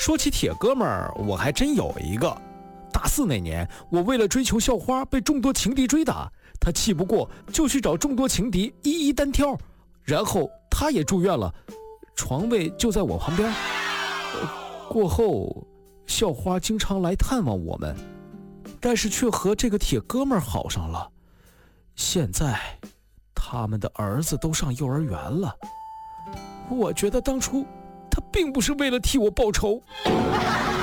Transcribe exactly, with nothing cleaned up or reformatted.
说起铁哥们儿，我还真有一个。大四那年，我为了追求校花被众多情敌追打，他气不过就去找众多情敌一一单挑，然后他也住院了，床位就在我旁边。过后校花经常来探望我们，但是却和这个铁哥们儿好上了。现在他们的儿子都上幼儿园了。我觉得当初他并不是为了替我报仇。